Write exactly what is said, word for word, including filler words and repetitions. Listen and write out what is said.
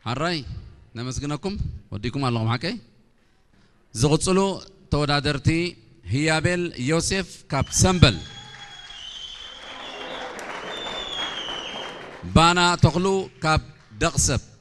حراي نمسكنكم وديكم الله معكي زغطلو تودادرتي هيابل يوسف كاب سمبل بانا تغلو كاب دقسب